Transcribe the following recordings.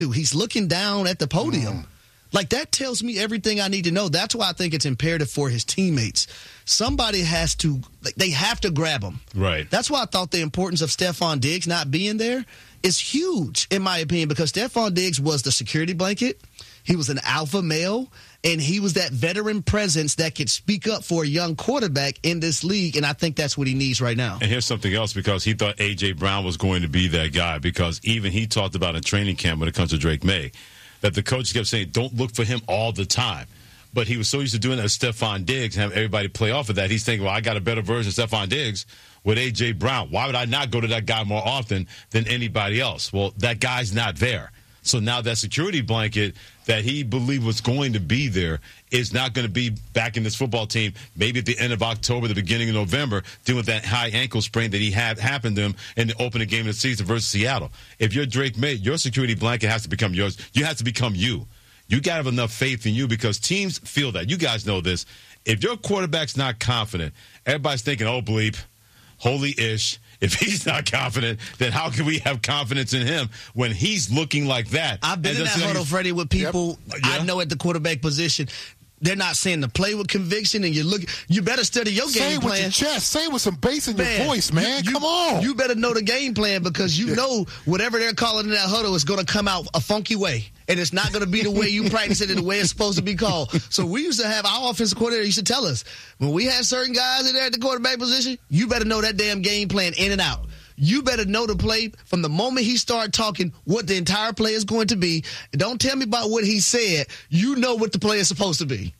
He's looking down at the podium. Like, that tells me everything I need to know. That's why I think it's imperative for his teammates. Somebody has to – they have to grab him. Right. That's why I thought the importance of Stephon Diggs not being there is huge, in my opinion, because Stephon Diggs was the security blanket. He was an alpha male, and he was that veteran presence that could speak up for a young quarterback in this league, and I think that's what he needs right now. And here's something else, because he thought A.J. Brown was going to be that guy, because even he talked about in training camp when it comes to Drake May, that the coach kept saying, don't look for him all the time. But he was so used to doing that with Stephon Diggs and having everybody play off of that. He's thinking, well, I got a better version of Stephon Diggs with A.J. Brown. Why would I not go to that guy more often than anybody else? Well, that guy's not there. So now that security blanket that he believed was going to be there is not going to be back in this football team maybe at the end of October, the beginning of November, dealing with that high ankle sprain that he had happen to him in the opening game of the season versus Seattle. If you're Drake May, your security blanket has to become yours. You have to become you. You got to have enough faith in you, because teams feel that. You guys know this. If your quarterback's not confident, everybody's thinking, oh, bleep, holy ish. If he's not confident, then how can we have confidence in him when he's looking like that? I've been in that huddle, Freddie, with people I know at the quarterback position. They're not saying to play with conviction, and you better study your game plan. Say it with your chest. Say it with some bass in your voice, man. Come on. You better know the game plan, because you know whatever they're calling in that huddle is going to come out a funky way. And it's not going to be the way you practice it and the way it's supposed to be called. So we used to have our offensive coordinator used to tell us, when we had certain guys in there at the quarterback position, you better know that damn game plan in and out. You better know the play from the moment he started talking what the entire play is going to be. Don't tell me about what he said. You know what the play is supposed to be.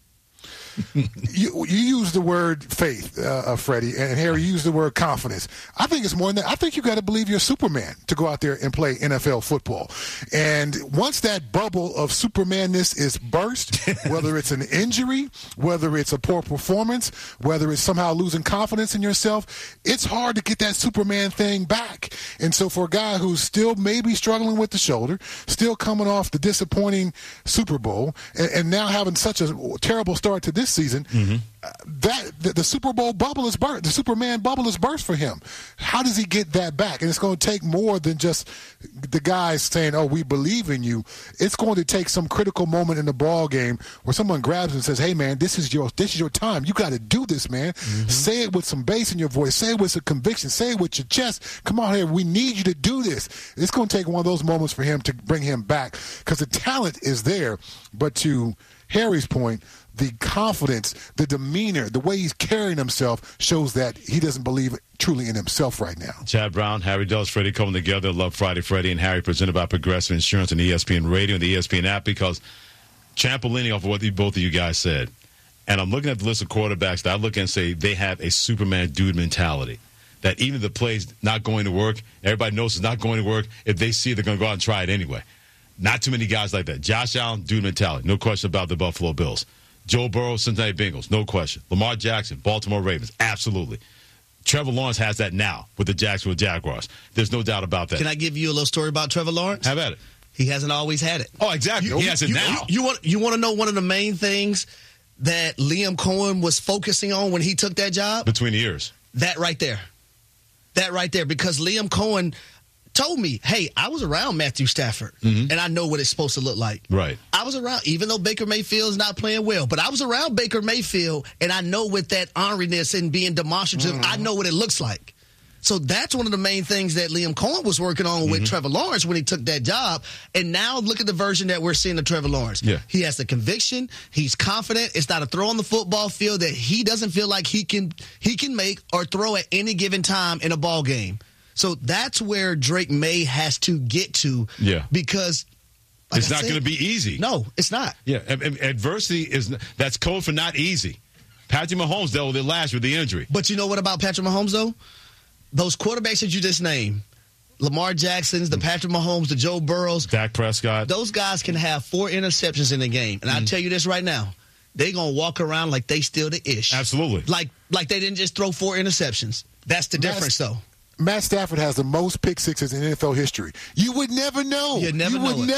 You use the word faith, Freddie, and Harry used the word confidence. I think it's more than that. I think you got to believe you're Superman to go out there and play NFL football. And once that bubble of Supermanness is burst, whether it's an injury, whether it's a poor performance, whether it's somehow losing confidence in yourself, it's hard to get that Superman thing back. And so for a guy who's still maybe struggling with the shoulder, still coming off the disappointing Super Bowl, and now having such a terrible start to this season, the Super Bowl bubble is burst. The Superman bubble is burst for him. How does he get that back? And it's going to take more than just the guys saying, oh, we believe in you. It's going to take some critical moment in the ball game where someone grabs and says, hey, man, this is your time. You got to do this, man. Say it with some bass in your voice. Say it with some conviction. Say it with your chest. Come on here. We need you to do this. It's going to take one of those moments for him to bring him back, because the talent is there. But to Harry's point, the confidence, the demeanor, the way he's carrying himself shows that he doesn't believe truly in himself right now. Chad Brown, Harry Dulles, Freddie coming together. Love Friday, Freddie and Harry, presented by Progressive Insurance and ESPN Radio and the ESPN app, because trampolining off of what both of you guys said. And I'm looking at the list of quarterbacks that I look at and say they have a Superman dude mentality. That even if the play's not going to work, everybody knows it's not going to work. If they see it, they're going to go out and try it anyway. Not too many guys like that. Josh Allen, dude mentality. No question about the Buffalo Bills. Joe Burrow, Cincinnati Bengals, no question. Lamar Jackson, Baltimore Ravens, absolutely. Trevor Lawrence has that now with the Jacksonville Jaguars. There's no doubt about that. Can I give you a little story about Trevor Lawrence? Have at it. He hasn't always had it. Oh, exactly. He has it now. You want to know one of the main things that Liam Cohen was focusing on when he took that job? Between the years. That right there. Because Liam Cohen told me, hey, I was around Matthew Stafford, and I know what it's supposed to look like. Right. I was around, even though Baker Mayfield is not playing well, but I was around Baker Mayfield, and I know with that orneriness and being demonstrative, I know what it looks like. So that's one of the main things that Liam Cohen was working on with Trevor Lawrence when he took that job. And now look at the version that we're seeing of Trevor Lawrence. Yeah. He has the conviction. He's confident. It's not a throw on the football field that he doesn't feel like he can make or throw at any given time in a ball game. So that's where Drake May has to get to. Yeah. Because like it's not going to be easy. No, it's not. Yeah. Adversity that's code for not easy. Patrick Mahomes dealt with it last with the injury. But you know what about Patrick Mahomes, though? Those quarterbacks that you just named, Lamar Jackson's, the Patrick Mahomes, the Joe Burrows, Dak Prescott, those guys can have 4 interceptions in the game. And I'll tell you this right now. They're going to walk around like they still the ish. Absolutely. Like they didn't just throw 4 interceptions. That's the difference, though. Matt Stafford has the most pick sixes in NFL history. You would never know. You would never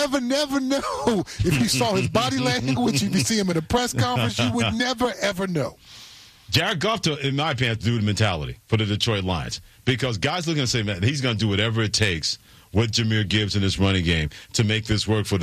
know. If you saw his body language, if you see him in a press conference, you would never, ever know. Jared Goff, in my opinion, has to do the mentality for the Detroit Lions. Because guys looking and say, man, he's going to do whatever it takes with Jahmyr Gibbs in this running game to make this work for the